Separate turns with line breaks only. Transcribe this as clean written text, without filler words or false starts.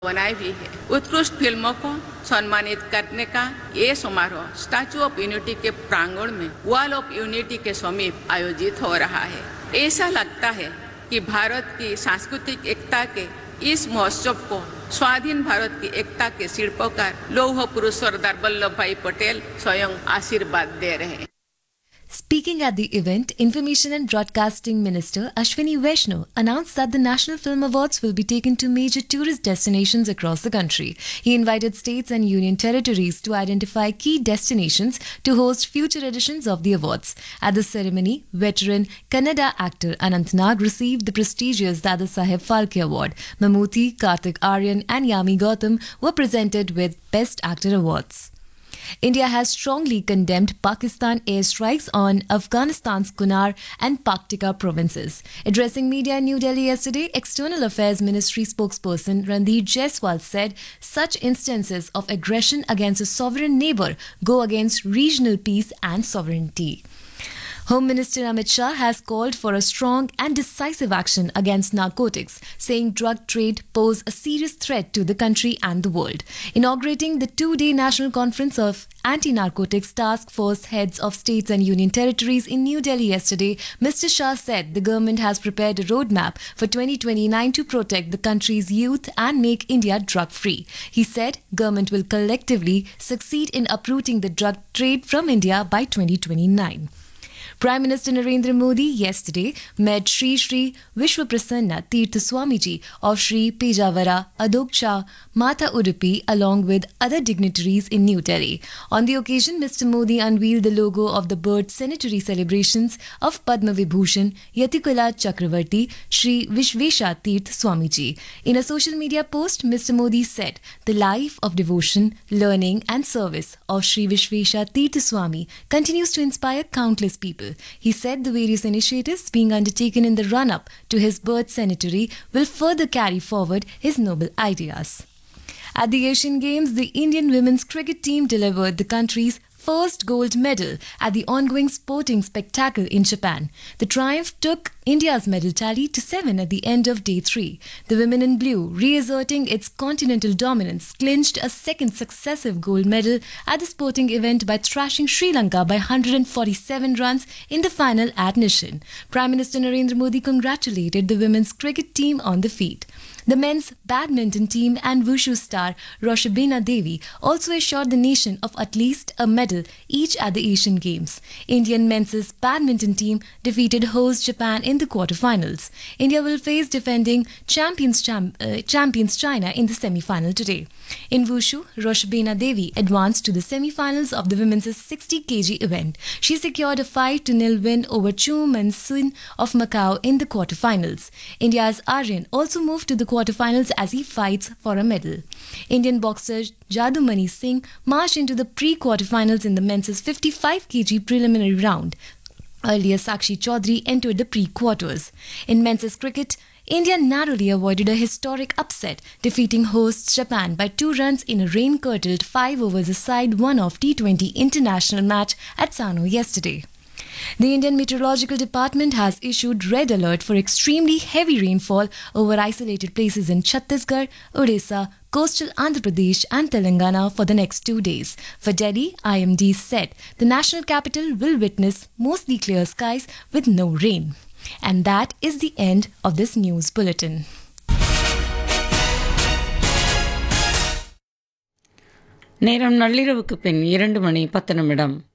बनाई भी है। उत्कृष्ट फिल्मों को सम्मानित करने का ये समारोह स्टैचू ऑफ यूनिटी के प्रांगण में वॉल ऑफ यूनिटी के समीप आयोजित हो रहा है। ऐसा लगता है कि भारत की सांस्कृतिक एकता के इस महोत्सव को स्वाधीन भारत की एकता के शिल्पकार लौह पुरुष सरदार वल्लभ भाई पटेल स्वयं आशीर्वाद दे रहे हैं।
Speaking at the event, Information and Broadcasting Minister Ashwini Vaishnaw announced that the National Film Awards will be taken to major tourist destinations across the country. He invited states and union territories to identify key destinations to host future editions of the awards. At the ceremony, veteran Kannada actor Anant Nag received the prestigious Dada Saheb Phalke Award. Mammootty, Karthik Aaryan and Yami Gautam were presented with Best Actor awards. India has strongly condemned Pakistan airstrikes on Afghanistan's Kunar and Paktika provinces. Addressing media in New Delhi yesterday, External Affairs Ministry spokesperson Randeep Jaiswal said such instances of aggression against a sovereign neighbor go against regional peace and sovereignty. Home Minister Amit Shah has called for a strong and decisive action against narcotics, saying drug trade pose a serious threat to the country and the world. Inaugurating the two-day national conference of Anti-Narcotics Task Force heads of states and union territories in New Delhi yesterday, Mr. Shah said the government has prepared a roadmap for 2029 to protect the country's youth and make India drug-free. He said government will collectively succeed in uprooting the drug trade from India by 2029. Prime Minister Narendra Modi yesterday met Sri Vishwaprasanna Tirtha Swamiji of Sri Pejavara Adoksha Mata Udupi along with other dignitaries in New Delhi. On the occasion, Mr. Modi unveiled the logo of the birth centenary celebrations of Padma Vibhushan Yatikula Chakravarti Sri Vishvesha Tirtha Swamiji. In a social media post, Mr. Modi said the life of devotion, learning and service of Sri Vishvesha Tirtha Swami continues to inspire countless people. He said the various initiatives being undertaken in the run-up to his birth centenary will further carry forward his noble ideas. At the Asian Games, the Indian women's cricket team delivered the country's first gold medal at the ongoing sporting spectacle in Japan. The triumph took India's medal tally to 7 at the end of day 3. The women in blue, reasserting its continental dominance, clinched a second successive gold medal at the sporting event by thrashing Sri Lanka by 147 runs in the final at Nishan. Prime Minister Narendra Modi congratulated the women's cricket team on the feat. The men's badminton team and wushu star Roshabina Devi also assured the nation of at least a medal each at the Asian Games. Indian men's badminton team defeated host Japan in the quarterfinals. India will face defending champions China in the semi-final today. In wushu, Roshabina Devi advanced to the semi-finals of the women's 60 kg event. She secured a 5-0 win over Chu Man-sin of Macau in the quarterfinals. India's Aryan also moved to the quarterfinals as he fights for a medal. Indian boxer Jadumani Singh marched into the pre-quarterfinals in the men's 55 kg preliminary round. Earlier, Sakshi Chaudhary entered the pre-quarters. In men's cricket, India narrowly avoided a historic upset, defeating hosts Japan by 2 runs in a rain-curdled 5 overs aside one-off T20 international match at Sano yesterday. The Indian Meteorological Department has issued red alert for extremely heavy rainfall over isolated places in Chhattisgarh, Odisha, coastal Andhra Pradesh and Telangana for the next 2 days. For Delhi, IMD said the national capital will witness mostly clear skies with no rain. And that is the end of this news bulletin.
நேரம் நள்ளிரவுக்கு பின் 2 மணி 10 நிமிடம்.